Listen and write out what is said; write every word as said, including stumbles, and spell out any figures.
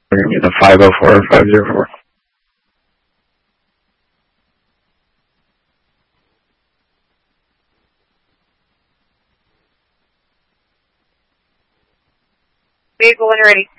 We're going to get the five oh four or five oh four. Vehicle when ready.